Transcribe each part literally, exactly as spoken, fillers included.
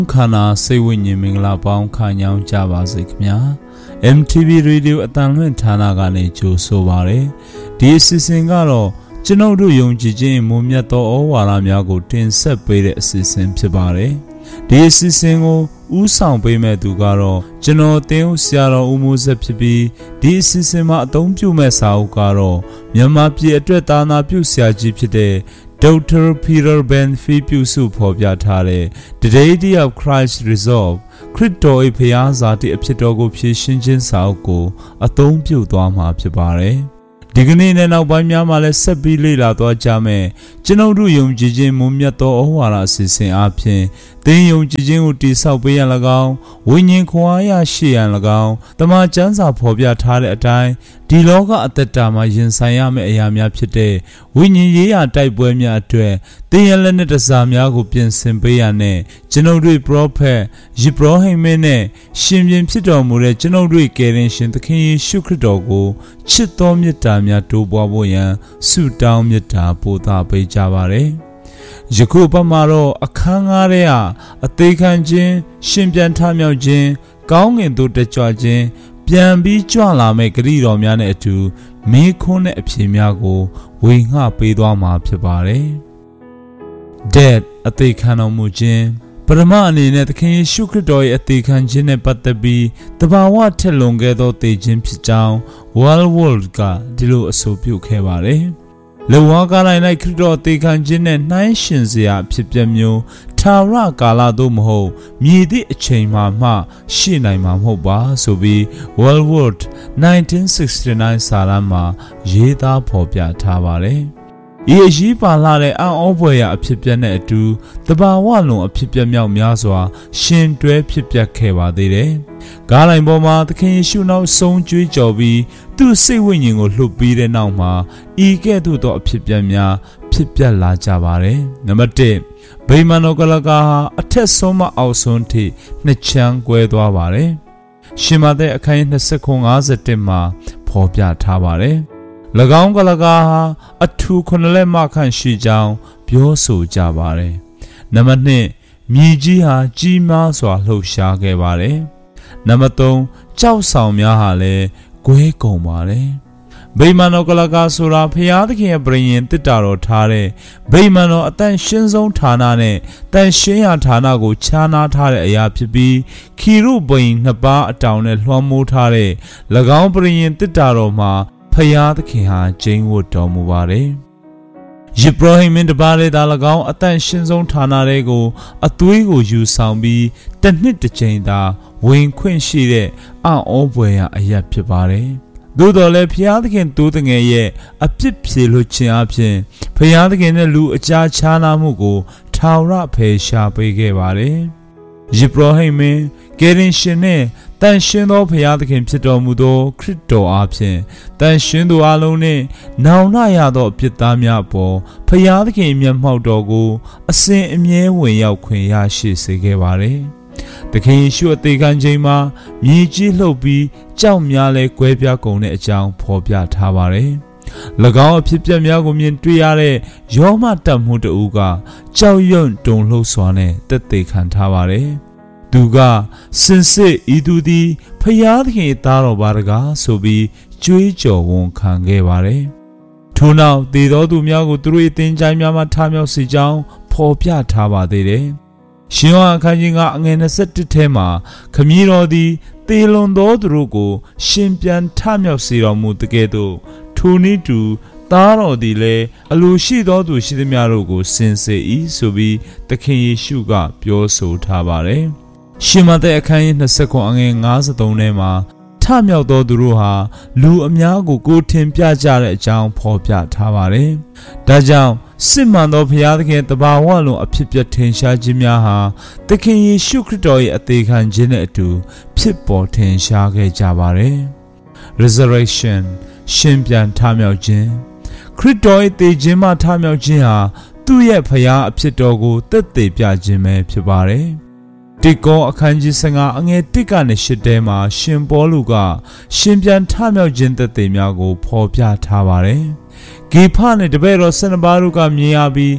ခန္ဓာစိတ်ဝိညာဉ်မင်္ဂလာပေါင်းခံညောင်းကြပါစေခင်ဗျာ M T V Radio အတန်လွင့်ဌာနကနေကြိုဆိုပါရယ်ဒီအစီအစဉ်ကတော့ကျွန်ုပ်တို့ယုံကြည်ခြင်းမွန်မြတ်သောဩဝါဒများကိုတင်ဆက်ပေးတဲ့အစီအစဉ်ဖြစ်ပါတယ်ဒီအစီအစဉ်ကိုဥဆောင်ပေးမဲ့သူကတော့ကျွန်တော်တင်းဦးဆရာတော်ဦးမိုးဆက်ဖြစ်ပြီးဒီအစီအစဉ်မှာအသုံးပြုမဲ့စာအုပ်ကတော့မြန်မာပြည်အတွက်သာနာပြုဆရာကြီးဖြစ်တဲ့Doctor Peter Benfi ပြုစုဖော်ပြထားတဲ့ The Deity of Christ Resolve ခရစ်တော်၏ဖျားစာတိအဖြစ်တော်ကိုဖြည့်ရှင်းခြင်းစာအုပ်ကိုအသုံးပြုသွားမှာဖြစ်ပါတယ်ဒီကနေ့နဲ့နောက်ပိုင်းများမှာလည်းဆက်ပြီးလေ့လာသွားကြမယ်ကျွန်ုပ်တို့ယုံကြည်ခြင်းမွန်မြတ်သောဩဝါဒအစီအစဉ်အပြင်သင်ယုံကြည်ခြင်းကိုတည်ဆောက်ပေးရန်၎င်းဝိညာဉ်ခွန်အားရရှိရန်၎င်းတမန်ကျမ်းစာဖော်ပြထားတဲ့အတိုင်းဒီလောကအသက်တာမှာရင်ဆိုင်ရမယ့်အရာများဖြစ်တဲ့ဝိညာဉ်ရေးရာတိုက်ပွဲများအတွက်သင်ရလက်နဲ့တစားများကိုပြင်ဆင်ပေးရတဲ့ကျွန်ုပ်တို့ပရောဖက်ယေဘရဟိမင်းနဲ့ရှင်ပြန်ဖြစ်တော်မူတဲ့ကျွန်ုပ်တို့ကယ်တင်ရှင်သခင်ယေရှုခရစ်တော်ကိုချစ်တော်မြတ်တာများတိုးပွားဖို့ရန်ဆုတောင်းမြတ်တာပို့သပေးကြပါရယ်ယခုပတ်မှာတော့အခန်းငါးထဲကအသေးခံခြင်းရှင်ပြန်ထမြောက်ခြင်းကောင်းငင်သို့တကြွခြင်းပြန်ပြီးကြွလာမဲ့ဂရုတော်များနဲ့အတူမေးခွန်းနဲ့အဖြေများကိုဝေငှပေးသွားမှာဖြစ်ပါတယ်။ Death အသေးခံတော်မူခြင်းပရမအနေနဲ့သခင်ယေရှုခရစ်တော်ရဲ့အသေးခံခြင်းနဲ့ပတ်သက်ပြီးတဘာဝထက်လွန်ခဲ့သောသေခြင်းဖြစ်ကြောင်း World World ကဒီလိုအဆိုပြုခဲ့ပါတယ်။လေဝါကားလိုက်ခရစ်တော်အသေးခံခြင်းနဲ့နှိုင်းယှဉ်စရာဖြစ်ပျက်မျိုးထာဝရကာလသို့မဟုတ်မြည်သည့်အချိန်မှမှရှိနိုင်မှာမဟုတ်ပါဆိုပြီး World War nineteen sixty-nine စာတမ်းမှာရေးသားဖော်ပြထားပါတယ်။ဤအရေးပါလာတဲ့အံ့ဩဖွယ်ရာအဖြစ်ပြက်နဲ့အတူတဘာဝလုံးအဖြစ်ပြက်မြောက်များစွာရှင်တွဲဖြစ်ပျက်ခဲ့ပါသေးတယ်။ကားလိုင်ပေါ်မှာသခင်ယေရှုနောက်ဆုံးကြွေးကြော်ပြီးသူ့စိတ်ဝိညာဉ်ကိုလှုပ်ပြီးတဲ့နောက်မှာဤကဲ့သို့သောအဖြစ်ပြက်များဖြစ်ပျက်လာကြပါတယ်။နံပါတ်တစ်ဗိမာန်တော်ကလကာဟာအထက်ဆုံးမှအောက်ဆုံးထိနှစ်ချမ်းကွဲသွားပါတယ်။ရှင်မသက်အခန်းကြီးနှစ်ခုငါး၁၁မှာဖော်ပြထားပါတယ်။၎င်းကလကာဟာအထူခုနှစ်လက်မခန့်ရှိကြောင်းပြောဆိုကြပါတယ်။နံပါတ်နှစ်မြေကြီးဟာကြီးမားစွာလှုပ်ရှားခဲ့ပါတယ်။နံပါတ်သုံးကြောက်ဆောင်များဟာလည်းကွဲကုန်ပါတယ်။ဗိမာန်တော်ကလကာဆိုတာဖျားသခင်ရဲ့ပြရင်တစ်တာတော်ထားတဲ့ဗိမာန်တော်အတန်ရှင်းဆုံးဌာနနဲ့တန်ရှင်းရာဌာနကိုခြားနားထားတဲ့အရာဖြစ်ပြီးခီရုဘိန်နှစ်ပါးအတောင်နဲ့လွှမ်းမိုးထားတဲ့၎င်းပြရင်တစ်တာတော်မှာဖယားသခင်ဟာကျင်းဝတ်တော်မူပါတယ်။ယေဘရဟိမင်းတပါးလေးသာ၎င်းအတန်ရှင်းဆုံးဌာနတွေကိုအသွေးကိုယူဆောင်ပြီးတစ်နှစ်တစ်ချိန်သာဝင်ခွင့်ရှိတဲ့အံ့ဩဖွယ်ရာအရာဖြစ်ပါတယ်။သို့တော်လည်းဖယားသခင်တိုးတငယ်ရဲ့အပြစ်ဖြေလွှတ်ခြင်းအပြင်ဖယားသခင်နဲ့လူအကြားခြားနာမှုကိုထာဝရဖယ်ရှားပေးခဲ့ပါတယ်။ယေဘရဟိမင်းကယ်တင်ရှင်နဲ့တန်ရှင်းသောဖယားသခင်ဖြစ်တော်မူသောခရစ်တော်အားဖြင့်တန်ရှင်းသူအလုံးနှင့်နောင်နှရသောအဖြစ်သားများပေါ်ဖယားသခင်မျက်မှောက်တော်ကိုအစဉ်အမြဲဝင်ရောက်ခွင့်ရရှိစေခဲ့ပါတယ်။သခင်ယေရှုအသေးခံခြင်းမှာမြေကြီးလှုပ်ပြီးကြောက်များလဲကွဲပြားကုန်တဲ့အကြောင်းဖော်ပြထားပါတယ်။၎င်းအဖြစ်ပြက်များကိုမြင်တွေ့ရတဲ့ယောမတတ်မှုတဦးကကြောက်ရွံ့တုန်လှုပ်စွာနဲ့တက်သေးခံထားပါတယ်။သူကစင်စစ်ဤသူသည်ဖယားသခင်သားတော်ပါတကားဆိုပြီးကြွေးကြော်ဝန်ခံခဲ့ပါတယ်။ထို့နောက်သေသောသူများကိုသူတို့အသင်းချိုင်းများမှထမြောက်စေကြောင်းဖော်ပြထားပါသေးတယ်။ရှင်ယောဟန်အခန်းကြီးကအငယ်၂၁ထဲမှာခမည်းတော်သည်သေလွန်သောသူတို့ကိုရှင်ပြန်ထမြောက်စေတော်မူတကယ်သို့ထိုနည်းတူသားတော်သည်လည်းအလိုရှိသောသူရှိသမျှတို့ကိုစင်စစ်၏ဆိုပြီးသခင်ယေရှုကပြောဆိုထားပါတယ်။ရှင်မသက်အခန်းကြီး၂၉အငယ်၅၃ထဲမှာထမြောက်သောသူတို့ဟာလူအများကိုကိုထင်ပြကြတဲ့အကြောင်းဖော်ပြထားပါတယ်။ဒါကြောင့်စစ်မှန်သောဘုရားသခင်တဘာဝလုံးအဖြစ်ပြထင်ရှားခြင်းများဟာသခင်ယေရှုခရစ်တော်ရဲ့အသေးခံခြင်းနဲ့အတူဖြစ်ပေါ်ထင်ရှားခဲ့ကြပါတယ်။ Resurrection ရှင်ပြန်ထမြောက်ခြင်းခရစ်တော်ရဲ့သေခြင်းမှထမြောက်ခြင်းဟာသူ့ရဲ့ဘုရားအဖြစ်တော်ကိုသက်သေပြခြင်းပဲဖြစ်ပါတယ်။တိကောအခန်းကြီး၁၅အငယ်၁ကနေ၈ထဲမှာရှင်ပေါလုကရှင်ပြန်ထမြောက်ခြင်းသက်သေများကိုဖော်ပြထားပါတယ်။ဂေဖနဲ့တပည့်တော်၁၂ပါးတို့ကမြင်ရပြီးထ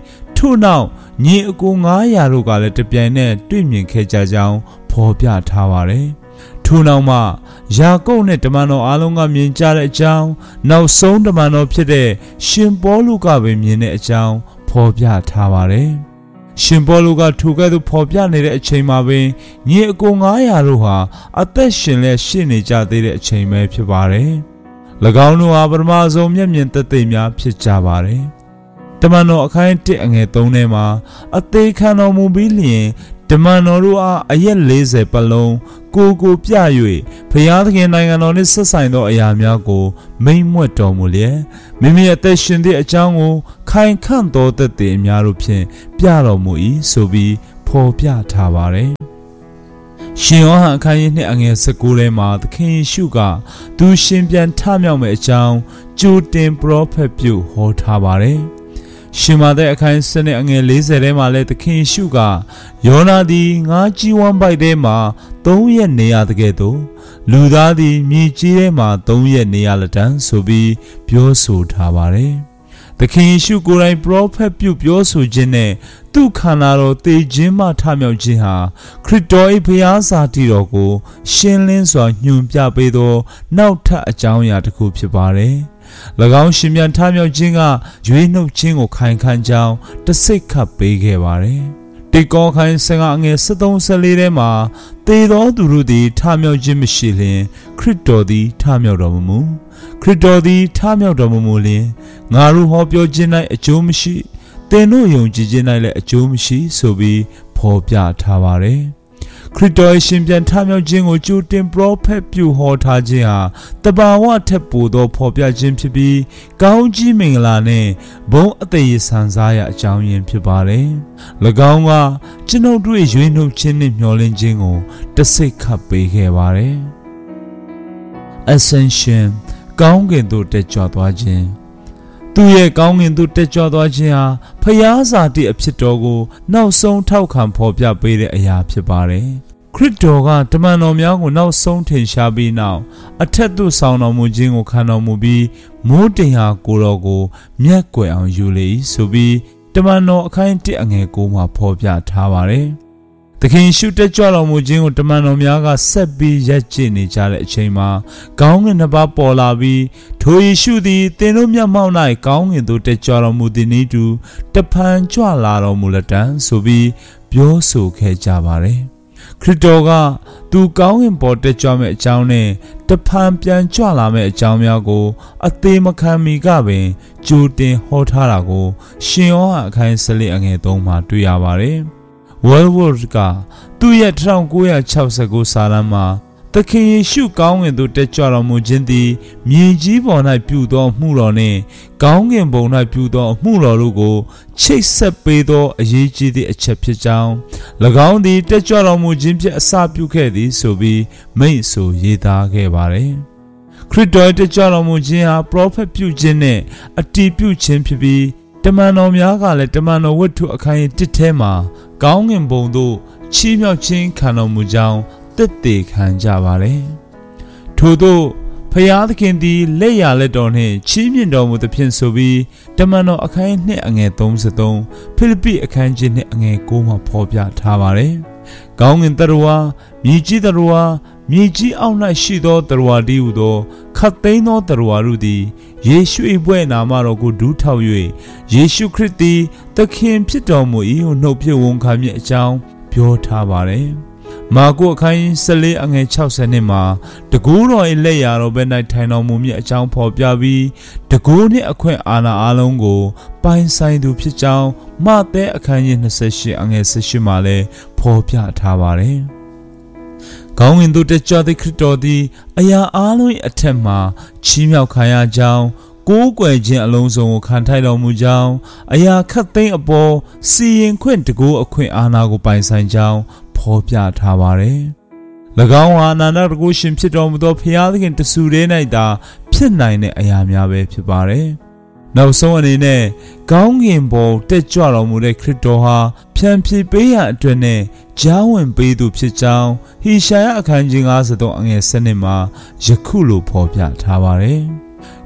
ထို့နောက်ညီအကိုငါးရာတို့ကလည်းတပြိုင်နက်တွေ့မြင်ခဲ့ကြကြောင်းဖော်ပြထားပါတယ်။ထို့နောက်မှယာကုပ်နဲ့တမန်တော်အားလုံးကမြင်ကြတဲ့အကြောင်းနောက်ဆုံးတမန်တော်ဖြစ်တဲ့ရှင်ပေါလုကပဲမြင်တဲ့အကြောင်းဖော်ပြထားပါတယ်။ရှင်ပေါလုကထိုကဲ့သို့ဖော်ပြနေတဲ့အချိန်မှာပင်ညီအကိုငါးရာတို့ဟာအသက်ရှင်လျက်ရှိနေကြသေးတဲ့အချိန်ပဲဖြစ်ပါတယ်။၎င်းတို့ဟာပထမဆုံးမျက်မြင်သက်သေများဖြစ်ကြပါတယ်။တမန်တော်အခန်းတစ်အငယ်သုံးထဲမှာအသေးခံတော်မူပြီးလျင်တမန်တော်တို့အားအရက်လေးဆယ်ပတ်လုံးကိုကိုပြ၍ဘုရားသခင်နိုင်ငံတော်နှင့်ဆက်ဆိုင်သောအရာများကိုမိန့်မြွက်တော်မူလျက်မိမိအသက်ရှင်သည့်အကြောင်းကိုခိုင်ခန့်သောသက်သေအများတို့ဖြင့်ပြတော်မူ၏ဆိုပြီးဖော်ပြထားပါတယ်။ရှင်ယောဟန်အခန်းကြီးနှစ်အငယ်၁၉ထဲမှာသခင်ယေရှုကသူရှင်ပြန်ထမြောက်မယ့်အကြောင်းကြိုတင်ပရောဖက်ပြုဟောထားပါတယ်။ရှင်မာသက်အခန်းစနစ်အငယ်လေးဆယ်ထဲမှာလည်းသခင်ယေရှုကယောနာသည်ငါးကြီးဝမ်းပိုက်ထဲမှာသုံးရက်နေရတဲ့ကဲ့သို့လူသားသည်မြေကြီးထဲမှာသုံးရက်နေရလက်တန်းဆိုပြီးပြောဆိုထားပါတယ်။သခင်ယေရှုကိုယ်တိုင်ပရောဖက်ပြုပြောဆိုခြင်းနဲ့သူ့ခန္ဓာတော်သေခြင်းမှထမြောက်ခြင်းဟာခရစ်တော်၏ဘုရားစာတည်တော်ကိုရှင်းလင်းစွာညွှန်ပြပေးသောနောက်ထပ်အကြောင်းအရာတစ်ခုဖြစ်ပါတယ်။၎င်းရှင်ပြန်ထမြောက်ခြင်းကရွေးနှုတ်ခြင်းကိုခိုင်ခန့်ကြောင်းတစိတ်ခတ်ပေးခဲ့ပါတယ်။တိကောခိုင်ဆင်ကအငယ်၁၃ ၁၄ထဲမှာသေသောသူတို့သည်ထမြောက်ခြင်းမရှိလျင်ခရစ်တော်သည်ထမြောက်တော်မမူခရစ်တော်သည်ထမြောက်တော်မမူလျင်ငါတို့ဟောပြောခြင်း၌အကျိုးမရှိသင်တို့ယုံကြည်ခြင်း၌လည်းအကျိုးမရှိဆိုပြီးဖော်ပြထားပါတယ်။ခရစ်တော်ရှင်ပြန်ထမြောက်ခြင်းကိုကြိုတင်ပရောဖက်ပြုဟောထားခြင်းဟာတဘာဝထက်ပိုသောဖော်ပြခြင်းဖြစ်ပြီးကောင်းကြီးမင်္ဂလာနဲ့ဘုန်းအသက်ရဆန်စားရာအကြောင်းရင်းဖြစ်ပါတယ်။၎င်းကကျွန်ုပ်တို့ရွေးနှုတ်ခြင်းနဲ့မျှော်လင့်ခြင်းကိုတစိတ်ခတ်ပေးခဲ့ပါတယ်။ Ascension ကောင်းကင်သို့တက်ကြွသွားခြင်းသူရဲ့ကောင်းကင်သို့တက်ကြွသွားခြင်းဟာဖျားစာတိအဖြစ်တော်ကိုနောက်ဆုံးထောက်ခံဖော်ပြပေးတဲ့အရာဖြစ်ပါတယ်။ခရစ်တော်ကတမန်တော်များကိုနောက်ဆုံးထင်ရှားပြီးနောက်အထက်သို့ဆောင်တော်မူခြင်းကိုခံတော်မူပြီးမိုးတင်ဟာကိုတော်ကိုမျက်ကွယ်အောင်ယူလေ၏ဆိုပြီးတမန်တော်အခန်းတစ်အငယ်ကိုမှာဖော်ပြထားပါတယ်။သခင်ရှုတက်ကြွတော်မူခြင်းကိုတမန်တော်များကဆက်ပြီးရက်ကျနေကြတဲ့အချိန်မှာကောင်းကင်နှစ်ပါးပေါ်လာပြီးထိုယေရှုသည်သင်တို့မျက်မှောက်၌ကောင်းကင်သို့တက်ကြွတော်မူသည်နည်းတူတဖန်ကြွလာတော်မူလက်တံဆိုပြီးပြောဆိုခဲ့ကြပါတယ်။ခရစ်တော်ကသူကောင်းကင်ပေါ်တက်ကြွမဲ့အကြောင်းနဲ့တဖန်ပြန်ကြွလာမဲ့အကြောင်းများကိုအသေးမခံမီကပင်ကြိုတင်ဟောထားတာကိုရှင်ယောဟန်အခန်း၁၄အငယ်၃မှာတွေ့ရပါတယ်။ World ကသူ့ရဲ့၁၉၆၉စာတမ်းမှာသခင်ယေရှုကောင်းကင်သို့တက်ကြွတော်မူခြင်းသည်မြေကြီးပေါ်၌ပြုသောမှုတော်နှင့်ကောင်းကင်ဘုံ၌ပြုသောမှုတော်တို့ကိုချိတ်ဆက်ပေးသောအရေးကြီးသည့်အချက်ဖြစ်ကြောင်း၎င်းသည်တက်ကြွတော်မူခြင်းဖြင့်အစပြုခဲ့သည်ဆိုပြီးမိန့်ဆိုရေးသားခဲ့ပါတယ်။ခရစ်တော်တက်ကြွတော်မူခြင်းဟာပရောဖက်ပြုခြင်းနှင့်အတည်ပြုခြင်းဖြစ်ပြီးတမန်တော်များကလည်းတမန်တော်ဝတ္ထုအခန်းကြီးတစ်ထဲမှာကောင်းကင်ဘုံသို့ချီးမြှောက်ခြင်းခံတော်မူကြောင်းသက်သေခံကြပါတယ်။ထို့သောဖျားသခင်သည်လက်ရလက်တော်နှင့်ချီးမြှင့်တော်မူသဖြင့်ဆိုပြီးတမန်တော်အခန်းကြီးနှစ်အငယ်၃၃ဖိလိပ္ပိအခန်းကြီးနှစ်အငယ်၉မှာဖော်ပြထားပါတယ်။ကောင်းကင်တရဝါမြေကြီးတရဝါမြေကြီးအောက်၌ရှိသောတရဝါတည်းဟူသောခတ်သိမ်းသောတရဝါတို့သည်ယေရှု၏ဘွဲ့နာမတော်ကိုဒူးထောက်၍ယေရှုခရစ်သည်သခင်ဖြစ်တော်မူ၏ဟုနှုတ်ဖြစ်ဝန်ခံမည်အကြောင်းပြောထားပါတယ်။မာကုအခန်း၁၄အငယ်၆၀မှာတကူတော်၏လက်ရာတော်ဘက်၌ထိုင်တော်မူမည်အကြောင်းဖော်ပြပြီးတကူနှင့်အခွင့်အာဏာအလုံးကိုပိုင်ဆိုင်သူဖြစ်ကြောင်းမဿဲအခန်းကြီး၂၈အငယ်၁၈မှာလည်းဖော်ပြထားပါတယ်။ကောင်းကင်သို့တက်ကြွသည့်ခရစ်တော်သည်အရာအားလုံး၏အထက်မှချီးမြှောက်ခံရကြောင်းကိုးကွယ်ခြင်းအလုံးစုံကိုခံထိုက်တော်မူကြောင်းအရာခတ်သိမ်းအပေါ်စီရင်ခွင့်တကူအခွင့်အာဏာကိုပိုင်ဆိုင်ကြောင်းဖော်ပြထားပါတယ်။၎င်းဟာအနန္တတကုရှင်ဖြစ်တော်မူသောဖျားသခင်တဆူတည်း၌သာဖြစ်နိုင်တဲ့အရာများပဲဖြစ်ပါတယ်။နောက်ဆုံးအနေနဲ့ကောင်းကင်ပေါ်တက်ကြွတော်မူတဲ့ခရစ်တော်ဟာဖြန်ဖြေပေးရန်အတွက်နဲ့ကြားဝင်ပေးသူဖြစ်ကြောင်းဟေရှာယအခန်းကြီး၅၃အငယ်၁၂မှာယခုလိုဖော်ပြထားပါတယ်။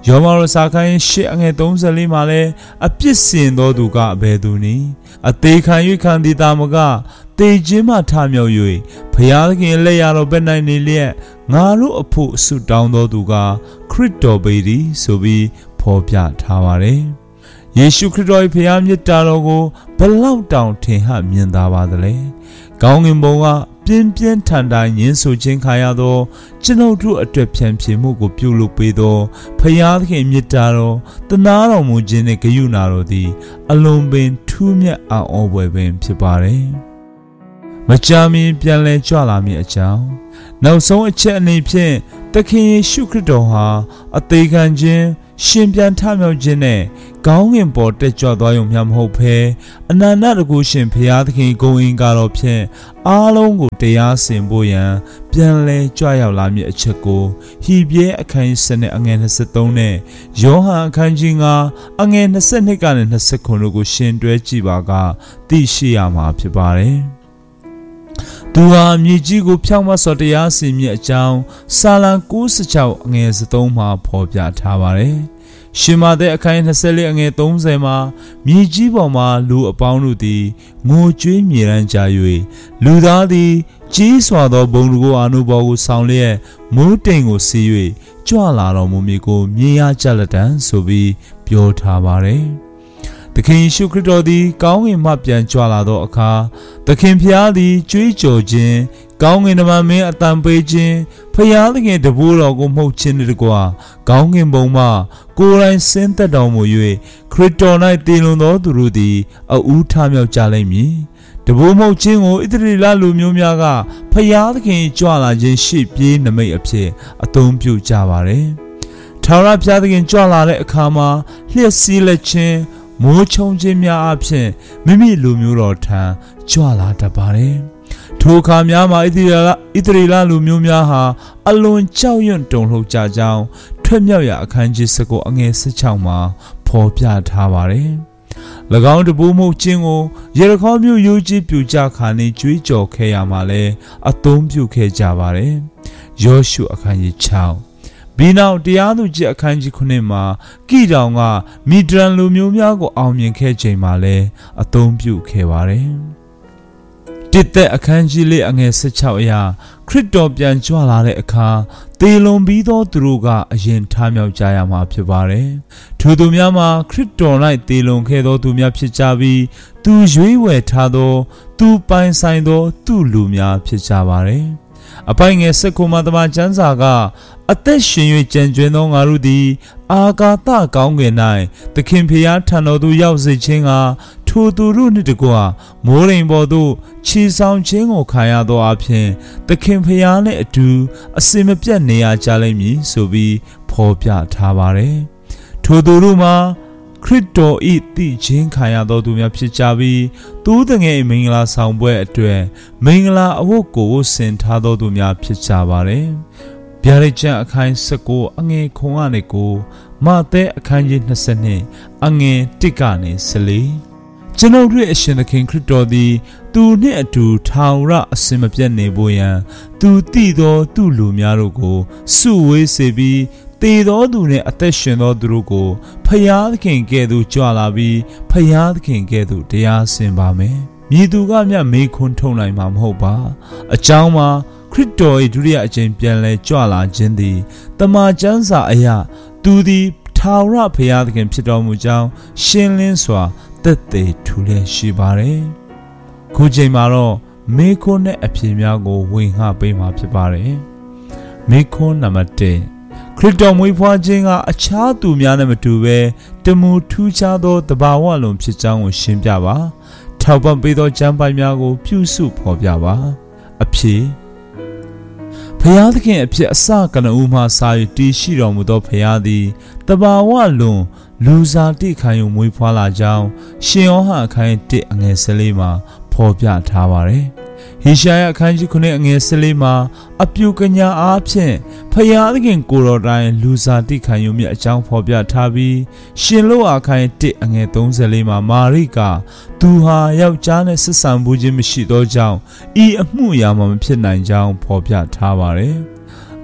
ယောမရောစာခိုင်းရှစ်အငယ်သုံးဆယ်လေးမှာလည်းအပြစ်စင်သောသူကအဘယ်သူနည်းအသေးခံ၍ခံသည်တာမကတေခြင်းမှထမြောက်၍ဘုရားသခင်လက်ရတော်ဘက်၌နေလျက်ငါတို့အဖို့ဆုတောင်းတော်သူကခရစ်တော်ပေသည်ဆိုပြီးဖော်ပြထားပါတယ်။ယေရှုခရစ်တော်၏ဘုရားမြတ်တာတော်ကိုဘလောက်တောင်ထင်ဟမြင်သာပါသလဲ။ကောင်းကင်ဘုံကပြင်းပြင်းထန်ထန်ညှင်းဆိုခြင်းခါရသောကျွန်ုပ်တို့အတွက်ဖြန့်ဖြေမှုကိုပြုလုပ်ပေးသောဘုရားသခင်မြတ်တာတော်တနာတော်မူခြင်းနှင့်ဂရုဏာတော်သည်အလွန်ပင်ထူးမြတ်အံ့ဩဖွယ်ပင်ဖြစ်ပါတယ်။မကြာမီပြန်လည်ကြွလာမည်အကြောင်းနောက်ဆုံးအချက်အနေဖြင့်သခင်ယေရှုခရစ်တော်ဟာအသေးခံခြင်းရှင်ပြန်ထမြောက်ခြင်းနဲ့ကောင်းကင်ပေါ်တက်ကြွသွားရုံမျှမဟုတ်ဘဲအနန္တတကုရှင်ဘုရားသခင်ဂုဏ်အင်္ဂါတော်ဖြင့်အားလုံးကိုတရားစင်ဖို့ရန်ပြန်လဲကြွရောက်လာမည့်အချက်ကိုဟိပြဲအခန်းကြီး အငယ်နှစ်ဆယ်သုံးနဲ့ယောဟန်အခန်းကြီး ၅အငယ်၂၂ကနေ၂၇တို့ကိုရှင်တွဲကြည့်ပါကသိရှိရမှာဖြစ်ပါတယ်။သူဟာမြေကြီးကိုဖြောင့်မတ်စွာတရားစီရင်အကြောင်းစာလံ၉၆အငယ်သုံးမှာဖော်ပြထားပါတယ်။ရှင်မာသက်အခန်း၂၄အငယ်၃၀မှာမြေကြီးပေါ်မှာလူအပေါင်းတို့သည်ငိုကြွေးမြေရန်ကြ၍လူသားသည်ကြီးစွာသောဘုံလူကိုအာနုဘော်ကိုဆောင်လျက်မိုးတိမ်ကိုစီး၍ကြွလာတော်မူမည်ကိုမြင်ရကြလက်တံဆိုပြီးပြောထားပါတယ်။သခင်ယေရှုခရစ်တော်သည်ကောင်းကင်မှပြန်ကြွလာသောအခါသခင်ဖျားသည်ကြွေးကြော်ခြင်းကောင်းကင်တမန်မင်းအတန်ပေးခြင်းဖျားသခင်တပည့်တော်ကိုမှုတ်ခြင်းတကွာကောင်းကင်ဘုံမှကိုယ်တိုင်ဆင်းသက်တော်မူ၍ခရစ်တော်၌တည်လွန်သောသူတို့သည်အဦးထမြောက်ကြလိမ့်မည်တပည့်မှုတ်ခြင်းကိုဣသရေလလူမျိုးများကဖျားသခင်ကြွလာခြင်းရှေ့ပြေးနမိတ်အဖြစ်အသုံးပြုကြပါတယ်ထာဝရဘုရားသခင်ကြွလာတဲ့အခါမှာလျှက်စီးလက်ခြင်းမိုးချုံခြင်းများအဖြစ်မိမိလူမျိုးတော်ထံကြွလာတတ်ပါတယ်။ထိုအခါများမှာဣသရေလဣသရေလလူမျိုးများဟာအလွန်ကြောက်ရွံ့တုန်လှုပ်ကြကြောင်းထွက်မြောက်ရာအခန်းကြီး၁၉အငယ်၁၆မှာဖော်ပြထားပါတယ်။၎င်းတပူးမှုချင်းကိုယေရခေါမြို့ယူကြီးပြူကြခါနေကြွေးကြော်ခဲ့ရမှာလဲအသုံးပြုခဲ့ကြပါတယ်။ယောရှုအခန်းကြီး၆ဘီနောက်တရားသူကြီးအခန်းကြီးခုနှစ်မှာကိတောင်ကမီဒရန်လူမျိုးများကိုအောင်မြင်ခဲ့ချိန်မှာလဲအသုံးပြုခဲ့ပါတယ်။တစ်သက်အခန်းကြီးလေးအငယ်၁၆အရာခရစ်တော်ပြန်ကြွလာတဲ့အခါသေလွန်ပြီးသောသူတို့ကအရင်ထမြောက်ကြရမှာဖြစ်ပါတယ်။ထိုသူများမှာခရစ်တော်၌သေလွန်ခဲ့သောသူများဖြစ်ကြပြီးသူရွေးဝယ်ထားသောသူပိုင်ဆိုင်သောသူလူများဖြစ်ကြပါတယ်။အပိုင်ငယ်စက္ကူမှာတမန်ကျမ်းစာကအသက်ရှင်၍ကြံကျွင်းသောငါတို့သည်အာကာသကောင်းကင်၌သခင်ဖျားထံတော်သို့ရောက်စေခြင်းကထိုသူတို့နှင့်တကွမိုးရိမ်ပေါ်သို့ခြေဆောင်ခြင်းကိုခံရသောအဖြစ်သခင်ဖျားနှင့်အတူအစင်မပြတ်နေရကြလိမ့်မည်ဆိုပြီးဖော်ပြထားပါတယ်။ထိုသူတို့မှာခရစ်တော်၏တည်ခြင်းခံရသောသူများဖြစ်ကြပြီးသူတငယ်မင်္ဂလာဆောင်ပွဲအတွက်မင်္ဂလာအဝတ်ကိုဆင်ထားသောသူများဖြစ်ကြပါတယ်။ဗျာဒိတ်ကျမ်းအခန်း၁၉အငယ်ခုကနေကိုမဿဲအခန်းကြီး၂၂အငယ်၁ကနေ၁၄ကျွန်ုပ်တို့အရှင်သခင်ခရစ်တော်သည်သူနှင့်အတူထောင်ရအစင်မပြတ်နေဖို့ရန်သူတည်သောသူလူများတို့ကိုစုဝေးစေပြီးသေသောသူနှင့်အသက်ရှင်သောသူတို့ကိုဖယားသခင်ကဲ့သို့ကြွလာပြီးဖယားသခင်ကဲ့သို့တရားစင်ပါမယ်။မြည်သူကမျှမေခွန်းထုတ်နိုင်မှာမဟုတ်ပါ။အကြောင်းမှာခရစ်တော်၏ဒုတိယအကြိမ်ပြန်လဲကြွလာခြင်းသည်တမန်ကျမ်းစာအရသူသည်ထာဝရဖယားသခင်ဖြစ်တော်မူကြောင်းရှင်းလင်းစွာသက်သေထူလျက်ရှိပါတယ်။ခုချိန်မှာတော့မေခွန်းနဲ့အဖြေများကိုဝင်ဟပေးမှာဖြစ်ပါတယ်။မေခွန်းနံပါတ်၁ခရစ်တော်မွေးဖွားခြင်းကအခြားသူများနဲ့မတူဘဲတမူထူးခြားသောတဘာဝလုံးဖြစ်ကြောင်းကိုရှင်းပြပါထောက်ပံ့ပေးသောကျမ်းပိုင်များကိုပြုစုဖော်ပြပါအဖြေဖျားသခင်အဖြစ်အစကနဦးမှစာ၍တည်ရှိတော်မူသောဖျားသည်တဘာဝလုံးလူစားတိခံယူမွေးဖွားလာကြောင်းရှင်ယောဟန်အခန်း၁အငယ်၁၄မှာဖော်ပြထားပါတယ်ဟေရှာယအခန်းကြီးခုနှစ်အငယ်၁၄မှာအပြုကညာအားဖြင့်ဖယားသခင်ကိုတော်တိုင်လူစားတိခံယူမြတ်အကြောင်းဖော်ပြထားပြီးရှင်လောအခန်း၁အငယ်၃၄မှာမာရိကသူဟာယောက်ျားနဲ့ဆက်ဆံမှုခြင်းမရှိသောကြောင့်ဤအမှုအရာမှမဖြစ်နိုင်ကြောင်းဖော်ပြထားပါတယ်။သ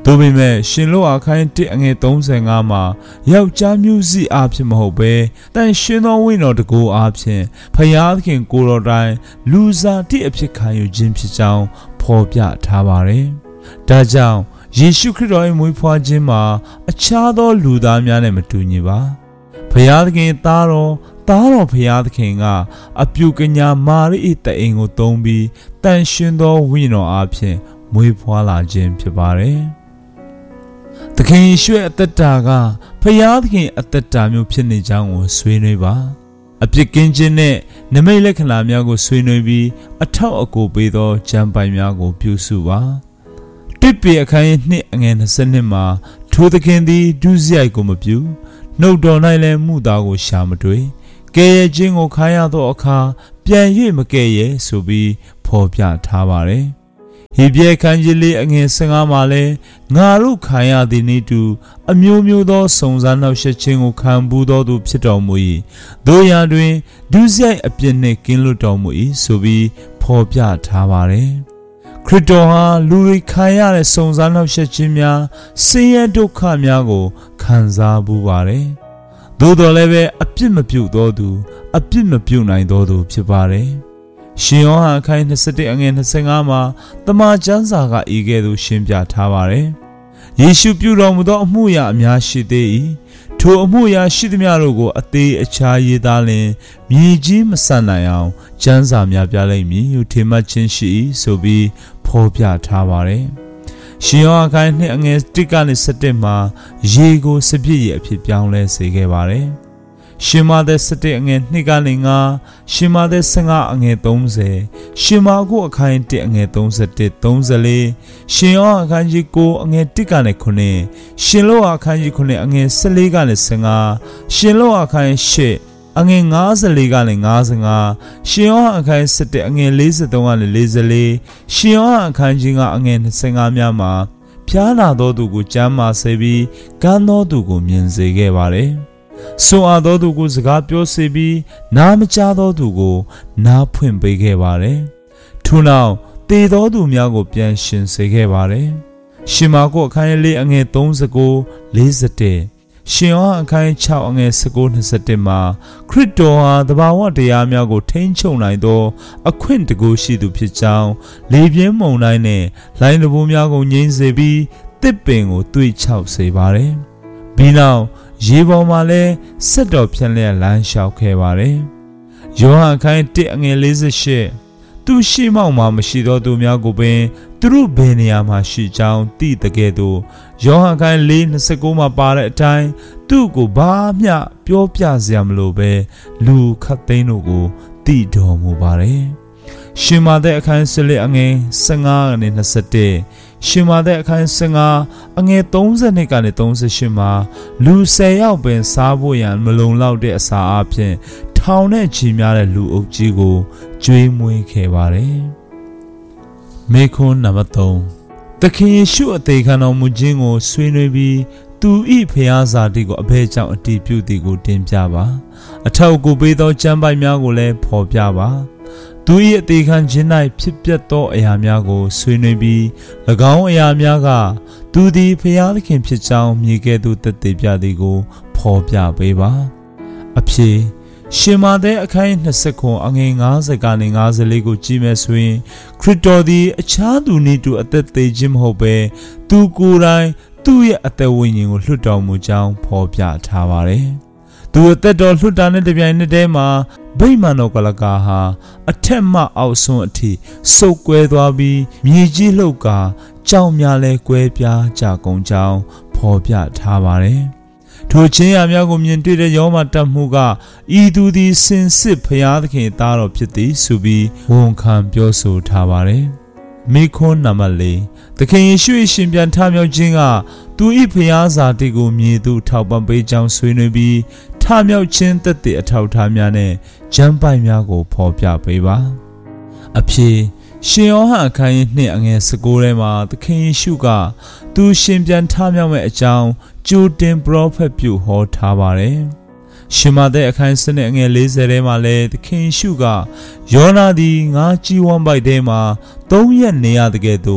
သို့ပေမဲ့ရှင်လို့အခန်းတစ်အငယ်သုံးဆယ်ငါမှာယောက်ျားမျိုးစိအားဖြင့်မဟုတ်ဘဲတန်ရှင်သောဝိညာဉ်တော်တကူအားဖြင့်ဖယားသခင်ကိုယ်တော်တိုင်လူစားတိအဖြစ်ခံယူခြင်းဖြစ်ကြောင်းဖော်ပြထားပါတယ်။ဒါကြောင့်ယေရှုခရစ်တော်၏မွေးဖွားခြင်းမှာအခြားသောလူသားများနဲ့မတူညီပါ။ဖယားသခင်သားတော်သားတော်ဖယားသခင်ကအပြုကညာမာရိ၏တအိမ်ကိုသုံးပြီးတန်ရှင်သောဝိညာဉ်တော်အားဖြင့်မွေးဖွားလာခြင်းဖြစ်ပါတယ်။သခင်ယေရှုရဲ့အသက်တာကဖယားသခင်အသက်တာမျိုးဖြစ်နေကြောင်းကိုဆွေးနွေးပါအပြစ်ကင်းခြင်းနဲ့နမိတ်လက္ခဏာများကိုဆွေးနွေးပြီးအထောက်အကူပေးသောကျမ်းပိုင်များကိုပြုစုပါတစ်ပေအခန်းနှစ်အငယ်နှစ်နှစ်မှာထိုသခင်သည်ဒုစရိုက်ကိုမပြုနှုတ်တော်၌လည်းမှုသားကိုရှာမတွေ့ကဲရဲ့ခြင်းကိုခါရသောအခါပြန်၍မကဲရဲ့ဆိုပြီးဖော်ပြထားပါတယ်ဟေဘရဲခန်းကြီးလေးအငယ်၁၅မှာလဲငါတို့ခံရသည်နည်းတူအမျိုးမျိုးသောစုံစမ်းနှောက်ယှက်ခြင်းကိုခံပူးသောသူဖြစ်တော်မူ၏တို့ရာတွင်ဒုစရိုက်အပြစ်နှင့်ကင်းလွတ်တော်မူ၏ဆိုပြီးဖော်ပြထားပါတယ်ခရစ်တော်ဟာလူတွေခံရတဲ့စုံစမ်းနှောက်ယှက်ခြင်းများဆင်းရဲဒုက္ခများကိုခံစားပူးပါတယ်သို့တော်လည်းပဲအပြစ်မပြုသောသူအပြစ်မပြုနိုင်သောသူဖြစ်ပါတယ်ရှင်ယောဟန်အခန်း၂၁အငယ်၂၅မှာတမန်ကျမ်းစာကဤကဲ့သို့ရှင်းပြထားပါတယ်။ယေရှုပြုတော်မူသောအမှုရာအများရှိသေး၏။ထိုအမှုရာရှိသမျှတို့ကိုအသေးအခြားရေးသားလင်မြေကြီးမဆန်နိုင်အောင်ကျမ်းစာများပြလိမ့်မည်ဟုထင်မှတ်ခြင်းရှိ၏ဆိုပြီးဖော်ပြထားပါတယ်။ရှင်ယောဟန်အခန်း၂အငယ်၁ကနေ၁၁မှာရေကိုစပြည့်ရအဖြစ်ပြောင်းလဲစေခဲ့ပါတယ်။ရှင်မာသက်၁၁အငယ်၂ကနေ၅ရှင်မာသက်၁၅အငယ်၃၀ရှင်မာကုအခန်း၁အငယ်၃၁ ၃၄ရှင်ယောဟန်အခန်းကြီး၉အငယ်၁ကနေ၉ရှင်လောအခန်းကြီး၉အငယ်၁၄ကနေ၁၅ရှင်လောအခန်း၈အငယ်၅၄ကနေ၅၅ရှင်ယောဟန်အခန်း၁၁အငယ်၄၃ကနေ၄၄ရှင်ယောဟန်အခန်းကြီး၅အငယ်၂၅များမှာဖျားနာသောသူကိုကျမ်းမာစေပြီးကန်းသောသူကိုမြင်စေခဲ့ပါတယ်ဆိုအပ်သောသူကိုစကားပြောစေပြီးနားမကြားသောသူကိုနားဖွင့်ပေးခဲ့ပါတယ်။ထို့နောက်တေသောသူများကိုပြန်ရှင်စေခဲ့ပါတယ်။ရှင်မာကုအခန်းလေးအငယ်၃၉ ၄၁ရှင်ယောဟန်အခန်း၆အငယ်၁၉ ၂၁မှာခရစ်တော်ဟာတဘာဝတရားများကိုထိန်းချုပ်နိုင်သောအခွင့်တကူရှိသူဖြစ်ကြောင်းလေပြင်းမုန်တိုင်းနဲ့လိုင်းတဘိုးများကိုငြိမ်းစေပြီးတစ်ပင်ကိုတွေးချောက်စေပါတယ်။ပြီးနောက်ရေပေါ်မှာလဲဆက်တော်ဖြန့်လျက်လမ်းလျှောက်ခဲ့ပါတယ်။ယောဟန်အခန်း၁အငယ်၄၈သူရှိမောက်မှာမရှိသောသူများကိုပင်သူတို့ဘယ်နေရာမှာရှိကြောင်းသိတဲ့ကဲ့သို့ယောဟန်အခန်း၄၂၉မှာပါတဲ့အတိုင်းသူ့ကိုဘာမျှပြောပြစရာမလိုပဲလူခတ်သိန်းတို့ကိုသိတော်မူပါတယ်။ရှင်မာသက်အခန်း၁၄အငယ်၁၅ကနေ၂၁ရှင်မာသက်အခန်း၁၅အငယ်၃၂ကနေ၃၈မှာလူ၁၀ယောက်ပင်စားဖို့ရန်မလုံလောက်တဲ့အစာအပြင်ထောင်နဲ့ချီများတဲ့လူအုပ်ကြီးကိုကျွေးမွေးခဲ့ပါတယ်။မေခွန်းနံပါတ်၃သခင်ယေရှုအသေးခံတော်မူခြင်းကိုဆွေးနွေးပြီးသူဤဖျားစာတိကိုအဘဲကြောင့်အတည်ပြုသည်ကိုတင်ပြပါအထောက်အကူပေးသောကျမ်းပိုက်များကိုလည်းဖော်ပြပါသူ၏အသေးခံခြင်း၌ဖြစ်ပျက်သောအရာများကိုဆွေးနွေးပြီး၎င်းအရာများကသူသည်ဖျားသခင်ဖြစ်ကြောင်းမြေကဲ့သို့သက်သေပြသည်ကိုဖော်ပြပေးပါအဖြေရှင်မာသက်အခန်း၂၉အငယ်၅၀ကနေ၅၄ကိုကြည့်မယ်ဆိုရင်ခရစ်တော်သည်အခြားသူနည်းတူအသက်သေးခြင်းမဟုတ်ဘဲသူကိုယ်တိုင်သူ့ရဲ့အသက်ဝိညာဉ်ကိုလွှတ်တော်မူကြောင်းဖော်ပြထားပါတယ်။သူအသက်တော်လွှတ်တာနဲ့တပြိုင်နက်တည်းမှာဗိမာန်တော်ကလကာဟာအထက်မှအောက်ဆုံးအထိစုပ်ကွဲသွားပြီးမြေကြီးလှုပ်ကာကြောင်များလဲကွဲပြားကြကုန်ကြောင်းဖော်ပြထားပါတယ်။ထိုချင်းရာများကိုမြင်တွေ့တဲ့ယောမတတ်မှုကဤသူသည်စင်စစ်ဖျားသခင်သားတော်ဖြစ်သည်ဆိုပြီးဝန်ခံပြောဆိုထားပါတယ်။မိခွန်းနံပါတ်၄သခင်ယေရှုရှင်ပြန်ထမြောက်ခြင်းကသူ၏ဖျားစာတိကိုမြည်သူထောက်ပံ့ပေးကြောင်းဆွေးနွေးပြီးထမြောက်ခြင်းသက်သေအထောက်အထားများနဲ့ကျမ်းပိုက်များကိုဖော်ပြပေးပါအဖြေရှင်ယောဟန်အခန်း၂အငယ်၁၉ထဲမှာသခင်ယေရှုကသူရှင်ပြန်ထမြောက်မဲ့အကြောင်းကြိုတင်ပရောဖက်ပြုဟောထားပါတယ်ရှင်မာသက်အခန်း၁၂အငယ်၄၀ထဲမှာလည်းသခင်ယေရှုကယောနာသည်ငါကြီးဝမ်းပိုက်ထဲမှာသုံးရက်နေရတဲ့ကဲ့သို့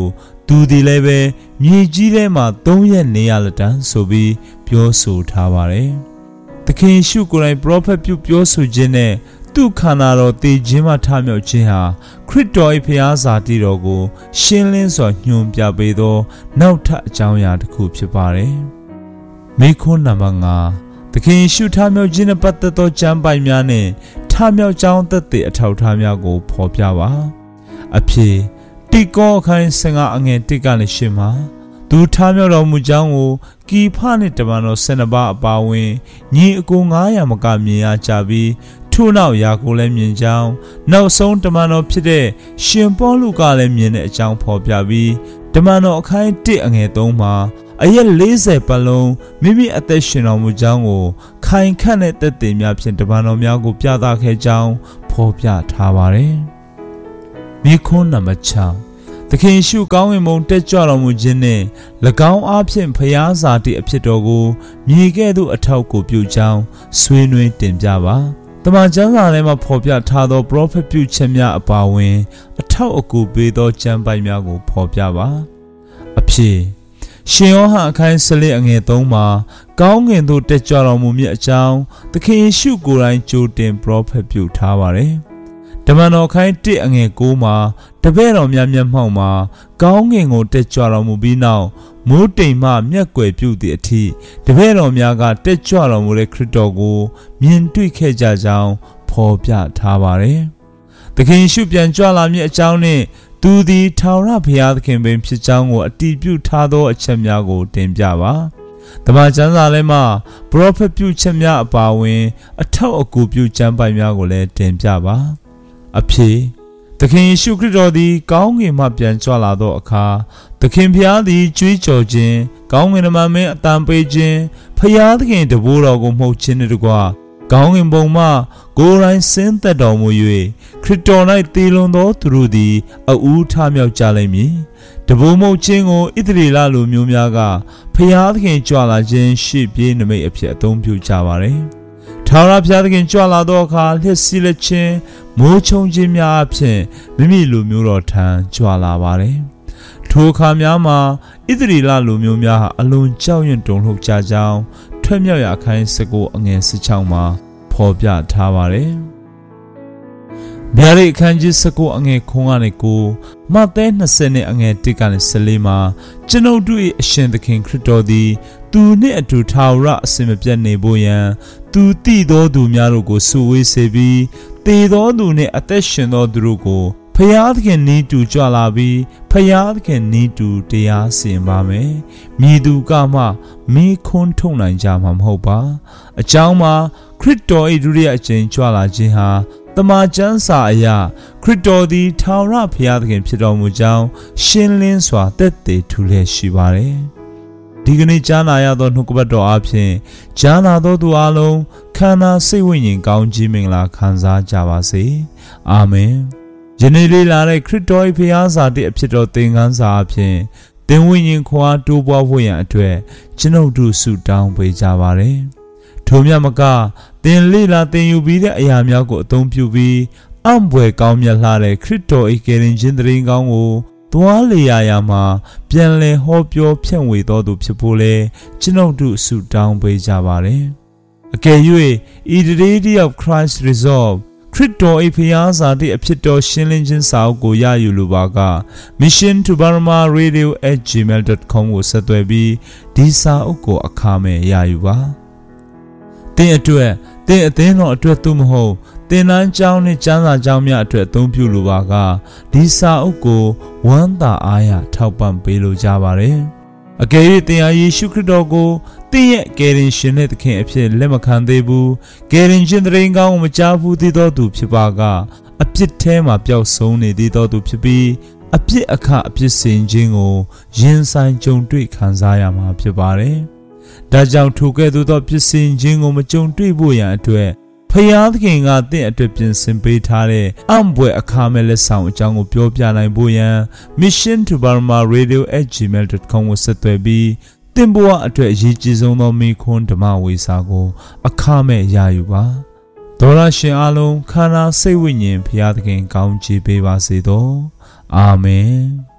သူဒီလည်းပဲမြေကြီးထဲမှာသုံးရက်နေရလက်တန်းဆိုပြီးပြောဆိုထားပါတယ်။သခင်ရှုကိုယ်တိုင်ပရောဖက်ပြုပြောဆိုခြင်းနဲ့သူ့ခန္ဓာတော်တည်ခြင်းမှထမြောက်ခြင်းဟာခရစ်တော်၏ဖျားစာတိတော်ကိုရှင်းလင်းစွာညွှန်ပြပေးသောနောက်ထပ်အကြောင်းအရာတစ်ခုဖြစ်ပါတယ်။မိခွန်းနံပါတ်၅သခင်ရှုထမြောက်ခြင်းနဲ့ပတ်သက်သောကျမ်းပိုင်များနဲ့ထမြောက်ကြောင်းသက်သေအထောက်အထားများကိုဖော်ပြပါ။အဖြစ်တိကောအခန်း၁၅အငယ်၁ကနေ၈မှာသူထမြောက်တော်မူကြောင်းကိုကီဖနှင့်တမန်တော်၁၂ပါးအပါအဝင်ညီအကို၅ရာမကမြင်ရကြပြီးထို့နောက်ယာကိုလည်းမြင်ကြောင်းနောက်ဆုံးတမန်တော်ဖြစ်တဲ့ရှင်ပေါလုကလည်းမြင်တဲ့အကြောင်းဖော်ပြပြီးတမန်တော်အခန်း၁အငယ်၃မှာအရက်၄၀ပတ်လုံးမိမိအသက်ရှင်တော်မူကြောင်းကိုခိုင်ခန့်တဲ့သက်သေများဖြင့်တမန်တော်များကိုပြသခဲ့ကြောင်းဖော်ပြထားပါတယ်။မိခွန်းနံပါတ်၆သခင်ရှုကောင်းဝင်မုံတက်ကြွတော်မူခြင်းနှင့်၎င်းအားဖြင့်ဖျားစာတိအဖြစ်တော်ကိုမြေကဲ့သို့အထောက်ကိုပြုကြောင်းဆွေးနွေးတင်ပြပါတမန်ကျမ်းစာထဲမှာဖော်ပြထားသောပရောဖက်ပြုချက်များအပါအဝင်အထောက်အကူပေးသောကျမ်းပိုင်များကိုဖော်ပြပါအဖြစ်ရှင်ယောဟန်အခန်း၁၄အငယ်၃မှာကောင်းကင်သို့တက်ကြွတော်မူမည်အကြောင်းသခင်ယေရှုကိုယ်တိုင်ကြိုတင်ပရောဖက်ပြုထားပါတယ်တမန်တော်ခိုင်း၁အငယ်၉မှာတပည့်တော်များမျက်မှောက်မှာကောင်းကင်ကိုတက်ကြွတော်မူပြီးနောက်မိုးတိမ်မှမျက်ကွယ်ပြုသည့်အထိတပည့်တော်များကတက်ကြွတော်မူတဲ့ခရစ်တော်ကိုမြင်တွေ့ခဲ့ကြကြောင်းဖော်ပြထားပါတယ်။သခင်ယေရှုပြန်ကြွလာမည်အကြောင်းနှင့်သူသည်ထာဝရဘုရားသခင်ပင်ဖြစ်ကြောင်းကိုအတည်ပြုထားသောအချက်များကိုတင်ပြပါ။တမန်ကျမ်းစာထဲမှာပရောဖက်ပြုချက်များအပါအဝင်အထောက်အကူပြုကျမ်းပိုင်များကိုလည်းတင်ပြပါ။အဖြစ်သခင်ယေရှုခရစ်တော်သည်ကောင်းကင်မှပြန်ကြွလာသောအခါသခင်ဖျားသည်ကြွေးကြော်ခြင်းကောင်းကင်တမန်မင်းအတန်ပေးခြင်းဖျားသခင်တဘိုးတော်ကိုမှုတ်ခြင်းနှင့်တကွကောင်းကင်ဘုံမှကိုယ်တိုင်ဆင်းသက်တော်မူ၍ခရစ်တော်၌တည်လွန်သောသူတို့သည်အဦးထမြောက်ကြလိမ့်မည်တဘိုးမှုတ်ခြင်းကိုဣသရေလလူမျိုးများကဖျားသခင်ကြွလာခြင်းရှေ့ပြေးနမိတ်အဖြစ်အသုံးပြုကြပါသည်ထာဝရဘုရားသခင်ကြွလာသောအခါလျှက်စီးလက်ခြင်းမိုးချုံခြင်းများအဖြစ်မိမိလူမျိုးတော်ထံကြွလာပါတယ်။ထိုအခါများမှာဣသရေလလူမျိုးများဟာအလွန်ကြောက်ရွံ့တုန်လှုပ်ကြကြောင်းထွက်မြောက်ရာအခန်း၁၉အငယ်၁၆မှာဖော်ပြထားပါတယ်။ဗျာဒိတ်အခန်းကြီး၁၉အငယ်၉ကနေ၉မဿဲ၂၀နဲ့အငယ်၁ကနေ၁၄မှာကျွန်ုပ်တို့၏အရှင်သခင်ခရစ်တော်သည်သူနှင့်အတူထာဝရအစဉ်မပြတ်နေဖို့ရန်သူတည်သောသူများတို့ကိုစုဝေးစေပြီးတည်သောသူနှင့်အသက်ရှင်သောသူတို့ကိုဖျားသခင်နီးတူကြွလာပြီးဖျားသခင်နီးတူတရားစီရင်ပါမယ်။မြည်သူကမှမိခွန်းထုတ်နိုင်ကြမှာမဟုတ်ပါ။အကြောင်းမှာခရစ်တော်၏ဒုတိယအကြိမ်ကြွလာခြင်းဟာတမန်ကျမ်းစာအရခရစ်တော်သည်ထာဝရဘုရားသခင်ဖြစ်တော်မူကြောင်းရှင်းလင်းစွာသက်သေထူလျက်ရှိပါတယ်။ဒီကနေ့ကြားနာရသောနှုတ်ကပတ်တော်အပြင်ကြားနာသောသူအလုံးခန္ဓာစိတ်ဝိညာဉ်ကောင်းကြီးမင်္ဂလာခံစားကြပါစေ။အာမင်။ယနေ့လေးလာတဲ့ခရစ်တော်၏ဘုရားစာတိအဖြစ်တော်သင်ခန်းစာအပြင်သင်ဝိညာဉ်ခွာတိုးပွားဖို့ရန်အတွက်ကျွန်ုပ်တို့ဆုတောင်းပေးကြပါရစေ။ထို့မြတ်မကသင်လေးလာသင်ယူပြီးတဲ့အရာများကိုအသုံးပြုပြီးအံ့ဖွယ်ကောင်းမြတ်လှတဲ့ခရစ်တော်၏ကယ်တင်ခြင်းတရင်ကောင်းကိုသွားလေရာရာမှာပြန်လည်ဟောပြောဖြန့်ဝေတော်သူဖြစ်ဖို့လဲကျွန်ုပ်တို့ဆုတောင်းပေးကြပါရစေ။အကယ်၍ဤတရေတည်း of Christ Resolve ခရစ်တော်၏ဖျားစာတိအဖြစ်တော်ရှင်းလင်းခြင်းစာအုပ်ကိုရယူလိုပါက mission to burma radio at gmail dot com ကိုဆက်သွယ်ပြီးဒီစာအုပ်ကိုအခမဲ့ရယူပါသင်အတွက်သင်အသင်းတော်အတွက်သို့မဟုတ်သင်တန်းကျောင်းနဲ့ကျမ်းစာကျောင်းများအတွက်အသုံးပြုလိုပါကဒီစာအုပ်ကိုဝမ်းသာအားရထောက်ပံ့ပေးလိုကြပါရစေ။အကယ်၍သင်ဟာယေရှုခရစ်တော်ကိုသင်ရဲ့ကယ်တင်ရှင်နဲ့သခင်အဖြစ်လက်မခံသေးဘူးကယ်တင်ရှင်တရင်ကောင်းကိုမကြားဘူးသေးသောသူဖြစ်ပါကအပြစ်ထဲမှာပျောက်ဆုံးနေသေးသောသူဖြစ်ပြီးအပြစ်အခအပြစ်စင်ခြင်းကိုရင်ဆိုင်ကြုံတွေ့ခံစားရမှာဖြစ်ပါတယ်။ဒါကြောင့်ထိုကဲ့သို့သောပြစ်စင်ခြင်းကိုမကြုံတွေ့ဖို့ရန်အတွက်ဖယားသခင်ကတင့်အတွက်ပြင်ဆင်ပေးထားတဲ့အံ့ဘွယ်အခါမဲ့လက်ဆောင်အကြောင်းကိုပြောပြနိုင်ဖို့ရန် mission to burma radio at gmail dot com ကိုဆက်သွယ်ပြီးသင်ဘဝအတွက်အရေးကြီးဆုံးသောမိခွန်းဓမ္မဝေစာကိုအခမဲ့ရယူပါဒေါရရှင်အားလုံးခန္ဓာစိတ်ဝိညာဉ်ဖယားသခင်ကောင်းချီးပေးပါစေသောအာမင်